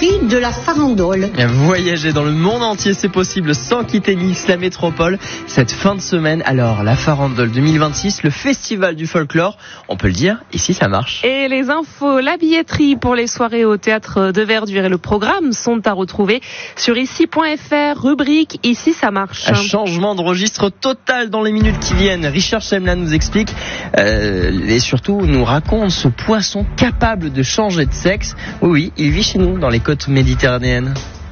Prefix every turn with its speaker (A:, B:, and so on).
A: prix de la farandole.
B: Voyager dans le monde entier, c'est possible sans quitter Nice, la métropole. Cette fin de semaine, alors la farandole 2026, le festival du folklore, on peut le dire, ici ça marche.
C: Et les infos, la billetterie pour les soirées au théâtre de Verdure et le programme sont à retrouver sur ici.fr, rubrique Ici ça marche.
B: Un changement de registre total dans les minutes qui viennent. Richard Chemla nous explique et surtout nous raconte ce poisson capable de changer de sexe. Oui, il vit chez nous dans les côtes méditerranéennes.